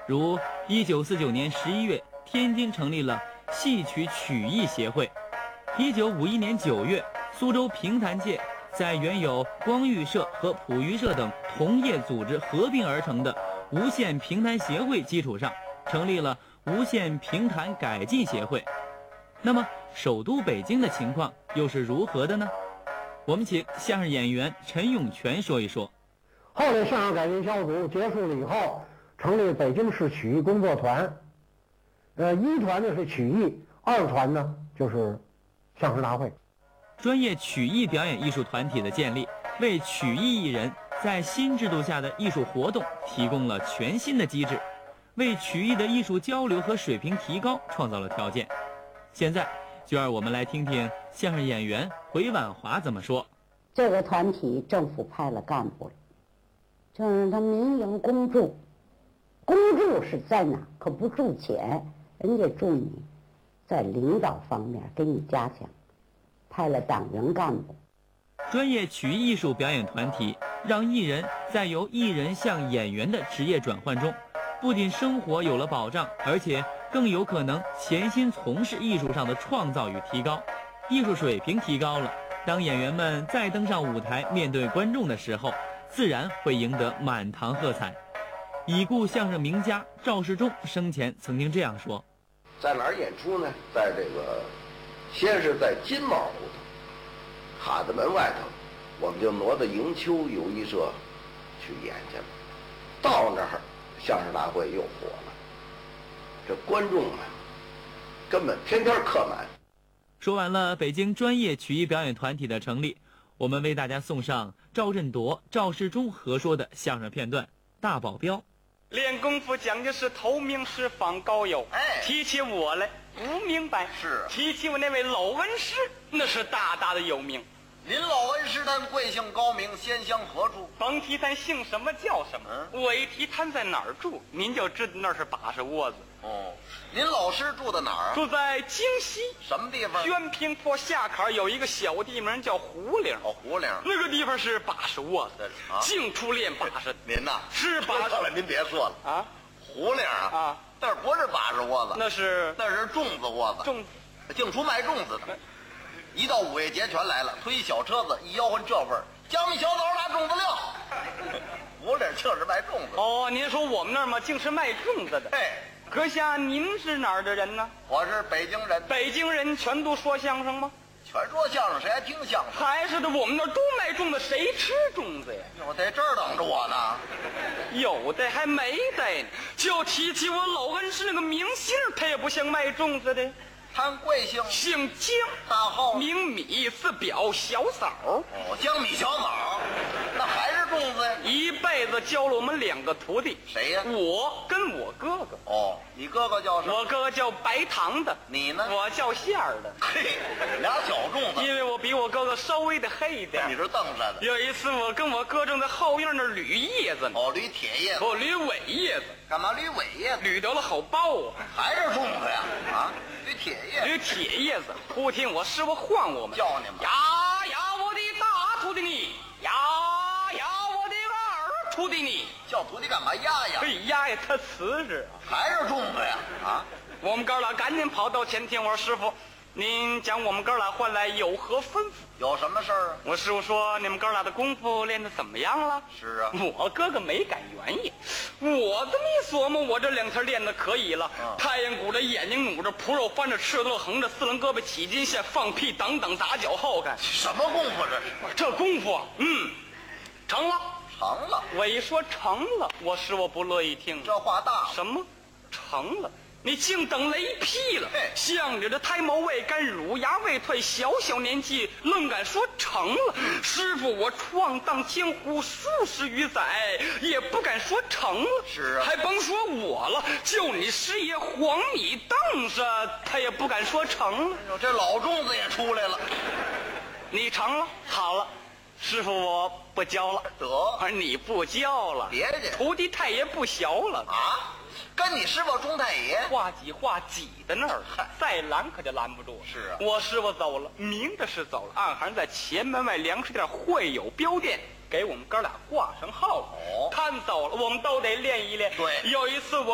如1949年11月，天津成立了戏曲曲艺协会；1951年9月，苏州评弹界在原有光育社和普娱社等同业组织合并而成的无线评弹协会基础上，成立了无线评弹改进协会。那么首都北京的情况又是如何的呢？我们请相声演员陈永泉说一说。 后来相声改进小组结束了以后，成立北京市曲艺工作团。一团呢是曲艺，二团呢就是相声大会。 专业曲艺表演艺术团体的建立，为曲艺艺人在新制度下的艺术活动提供了全新的机制，为曲艺的艺术交流和水平提高创造了条件。现在就让我们来听听相声演员回婉华怎么说。 这个团体政府派了干部了，就是他民营公助，公助是在哪可不助钱，人家助你在领导方面给你加强，派了党员干部。 专业曲艺艺术表演团体让艺人在由艺人向演员的职业转换中，不仅生活有了保障，而且更有可能潜心从事艺术上的创造与提高。艺术水平提高了，当演员们再登上舞台面对观众的时候，自然会赢得满堂喝彩。已故相声名家赵世忠生前曾经这样说： 在哪儿演出呢？在这个先是在金茂胡同哈子门外头，我们就挪到迎秋友谊社去演去了。到那儿相声大会又火了，这观众啊根本天天客满。 说完了北京专业曲艺表演团体的成立，我们为大家送上赵振铎、赵世忠合说的相声片段《大保镖》。 练功夫讲究是头名师访高友，提起我来不明白， 是提起我那位老恩师，那是大大的有名。 您老恩师他贵姓高明，先乡何处？ 甭提他姓什么叫什么，我一提他在哪儿住，您就知道那是把式窝子。 哦，您老师住在哪儿啊？ 住在京西什么地方？ 宣平坡下坎有一个小地名叫胡岭。 哦，胡岭那个地方是把式窝子，净出练把式。 您呐是把式了，您别说了啊。 胡岭啊，但是不是把式窝子， 那是粽子窝子， 粽子， 净出卖粽子的。一到五月节全来了，推小车子一吆喝这味儿，江米小枣拿粽子料。胡岭净是卖粽子。 哦，您说我们那儿嘛，净是卖粽子的。 哎， 阁下您是哪儿的人呢？ 我是北京人。 北京人全都说相声吗？ 全说相声，谁还听相声？ 还是的，我们那儿都卖粽子，谁吃粽子呀？ 我在这儿等着我呢。 有的还没的呢。就提起我老恩师那个明星，他也不像卖粽子的。 他贵姓？ 姓江， 大号名米，字表，小嫂。 哦，江米小枣，那还是粽子呀？ 一辈子教了我们2个徒弟。 谁呀？ 我跟我哥哥。 哦，你哥哥叫什么？ 我哥哥叫白糖的。 你呢？ 我叫馅儿的。 嘿，俩小粽子。 因为我比我哥哥稍微的黑一点。 你是瞪着的。 有一次我跟我哥正在后院那儿捋叶子呢。 哦，捋铁叶子。 我捋尾叶子。 干嘛捋尾叶子？ 捋得了好包啊！ 还是粽子呀？啊，捋铁叶子。 捋铁叶子。忽听我师傅唤我们， 叫你们。 呀呀，我的大徒弟你！呀呀，我的二徒弟你！ 叫徒弟干嘛压呀？ 这压呀，他瓷实。 还是粽子呀？啊！ 我们哥俩赶紧跑到前厅，我说师傅，您将我们哥俩唤来有何吩咐？ 有什么事儿啊？ 我师傅说你们哥俩的功夫练得怎么样了？ 是啊， 我哥哥没敢原因。我这么一琢磨，我这2天练得可以了。太阳鼓着，眼睛努着，蹼肉翻着，赤子横着，4棱胳膊起筋线，放屁等等，打脚后看。 什么功夫这是？ 这功夫啊，成了。 成了。 我一说成了，我师傅不乐意听。 这话大了。 什么？成了？你净等雷劈了！像你这胎毛未干，乳牙未退，小年纪愣敢说成了？师傅，我闯荡江湖数十余载，也不敢说成了。 是啊， 还甭说我了，就你师爷黄米凳上，他也不敢说成了。 这老粽子也出来了。 你成了，好了。师傅，我不教了。 得， 而你不教了， 别介， 徒弟太爷不学了啊！跟你师傅钟太爷话挤在那儿，再拦可就拦不住。 是啊， 我师傅走了，明着是走了，暗含在前门外粮食店会有标店，给我们哥俩挂上号。 哦， 看走了，我们都得练一练。 对， 有一次我